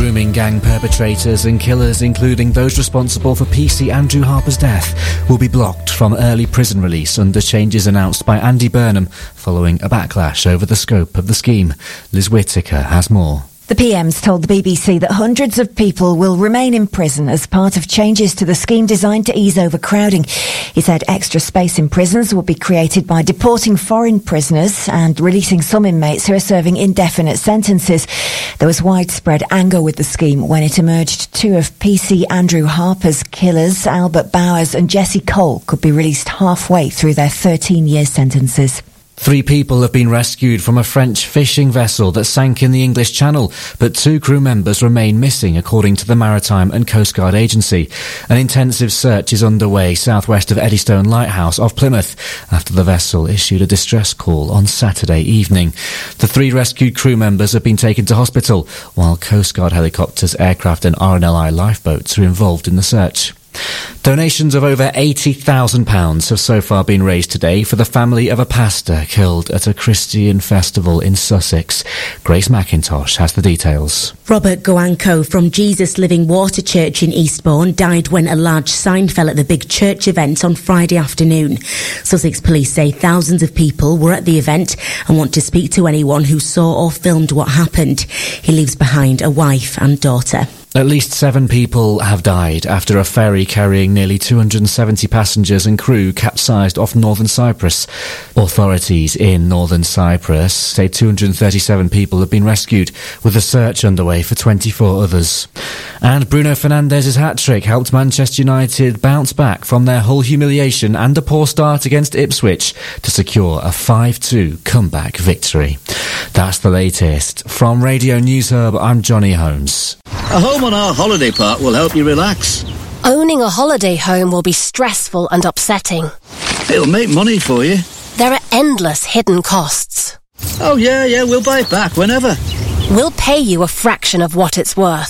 grooming gang perpetrators and killers, including those responsible for PC Andrew Harper's death, will be blocked from early prison release under changes announced by Andy Burnham following a backlash over the scope of the scheme. Liz Whittaker has more. The PM's told the BBC that hundreds of people will remain in prison as part of changes to the scheme designed to ease overcrowding. He said extra space in prisons will be created by deporting foreign prisoners and releasing some inmates who are serving indefinite sentences. There was widespread anger with the scheme when it emerged two of PC Andrew Harper's killers, Albert Bowers and Jesse Cole, could be released halfway through their 13-year sentences. 3 people have been rescued from a French fishing vessel that sank in the English Channel, but 2 crew members remain missing, according to the Maritime and Coast Guard Agency. An intensive search is underway southwest of Eddystone Lighthouse off Plymouth after the vessel issued a distress call on Saturday evening. The 3 rescued crew members have been taken to hospital, while Coast Guard helicopters, aircraft and RNLI lifeboats are involved in the search. Donations of over £80,000 have so far been raised today for the family of a pastor killed at a Christian festival in Sussex. Grace McIntosh has the details. Robert Goanko from Jesus Living Water Church in Eastbourne died when a large sign fell at the big church event on Friday afternoon. Sussex police say thousands of people were at the event and want to speak to anyone who saw or filmed what happened. He leaves behind a wife and daughter. At least 7 people have died after a ferry carrying nearly 270 passengers and crew capsized off northern Cyprus. Authorities in northern Cyprus say 237 people have been rescued, with a search underway for 24 others. And Bruno Fernandes's hat-trick helped Manchester United bounce back from their Hull humiliation and a poor start against Ipswich to secure a 5-2 comeback victory. That's the latest. From Radio News Hub, I'm Johnny Holmes. A home on our holiday park will help you relax. Owning a holiday home will be stressful and upsetting. It'll make money for you. There are endless hidden costs. Oh, yeah, we'll buy it back whenever. We'll pay you a fraction of what it's worth.